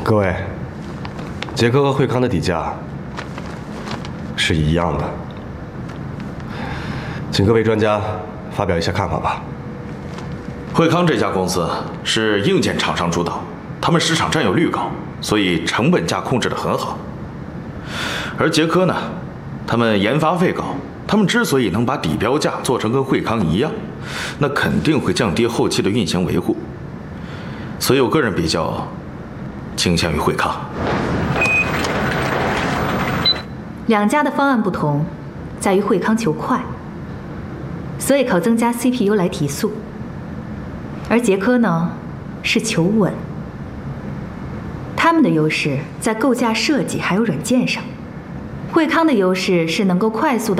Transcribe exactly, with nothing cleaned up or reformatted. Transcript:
各位，捷科和惠康的底价是一样的，请各位专家发表一下看法吧。 惠康这家公司是硬件厂商主导，他们市场占有率高，所以成本价控制得很好。而捷科呢，他们研发费高，他们之所以能把底标价做成跟惠康一样，那肯定会降低后期的运行维护。所以我个人比较倾向于惠康。 两家的方案不同，在于惠康求快，所以靠增加 C P U 来提速。而捷科呢，是求稳。他们的优势在构架设计还有软件上，惠康的优势是能够快速的